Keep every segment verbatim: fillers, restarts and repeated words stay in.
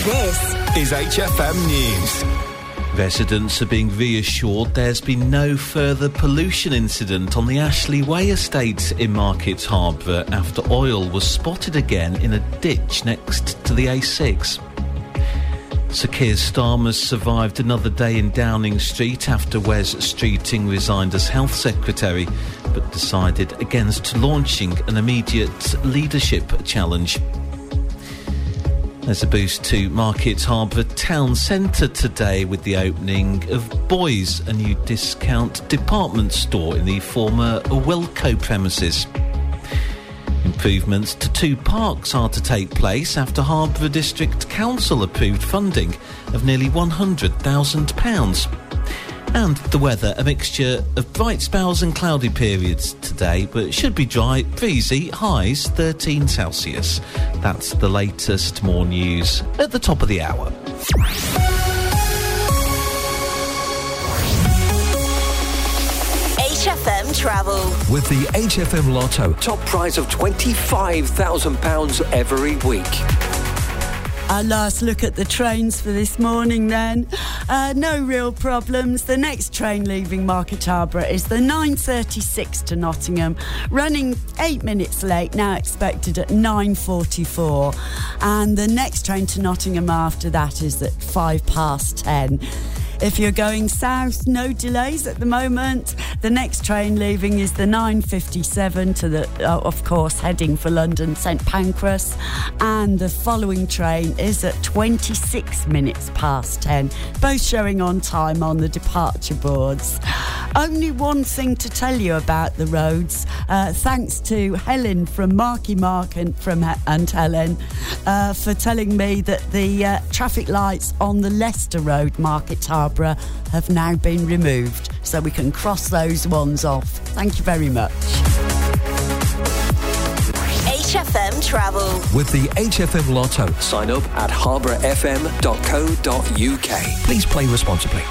This is H F M News. Residents are being reassured there's been no further pollution incident on the Ashley Way estate in Market Harborough after oil was spotted again in a ditch next to the A six. Sir Keir Starmer's survived another day in Downing Street after Wes Streeting resigned as Health Secretary, but decided against launching an immediate leadership challenge. There's a boost to Market Harborough Town Centre today with the opening of Boys, a new discount department store in the former Wilko premises. Improvements to two parks are to take place after Harborough District Council approved funding of nearly one hundred thousand pounds. And the weather, a mixture of bright spells and cloudy periods today, but it should be dry, breezy, highs thirteen Celsius. That's the latest. More news at the top of the hour. H F M Travel. With the H F M Lotto, top prize of twenty-five thousand pounds every week. Our last look at the trains for this morning then. Uh, no real problems. The next train leaving Market Harborough is the nine thirty-six to Nottingham, running eight minutes late, now expected at nine forty-four. And the next train to Nottingham after that is at five past ten. If you're going south, no delays at the moment. The next train leaving is the nine fifty-seven to the, uh, of course, heading for London St Pancras. And the following train is at twenty-six minutes past ten, both showing on time on the departure boards. Only one thing to tell you about the roads, uh, thanks to Helen from Marky Mark and from He- and Helen uh, for telling me that the uh, traffic lights on the Leicester Road, Market Harborough, have now been removed, so we can cross those ones off. Thank you very much. H F M Travel. With the H F M Lotto, sign up at harborough f m dot co dot u k. Please play responsibly.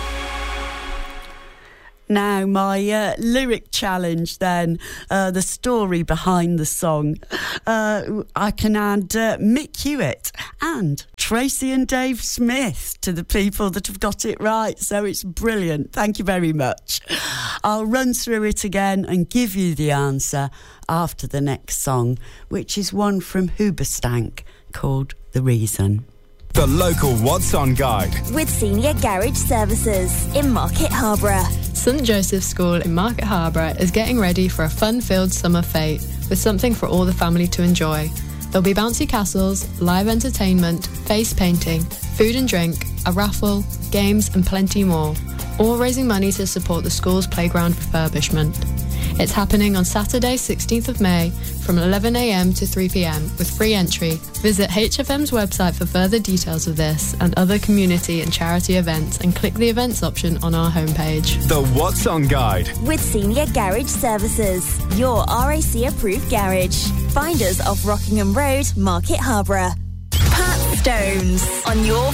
Now, my uh, lyric challenge then, uh, the story behind the song. Uh, I can add uh, Mick Hewitt and Tracy and Dave Smith to the people that have got it right, so it's brilliant. Thank you very much. I'll run through it again and give you the answer after the next song, which is one from Hoobastank called The Reason. The local What's On guide. With Senior Garage Services in Market Harborough. St Joseph's School in Market Harborough is getting ready for a fun-filled summer fete with something for all the family to enjoy. There'll be bouncy castles, live entertainment, face painting, food and drink, a raffle, games and plenty more, all raising money to support the school's playground refurbishment. It's happening on Saturday, sixteenth of May from eleven a m to three p m with free entry. Visit H F M's website for further details of this and other community and charity events and click the events option on our homepage. The What's On guide. With Senior Garage Services, your R A C approved garage. Find us off Rockingham Road, Market Harborough. Pat Stones on your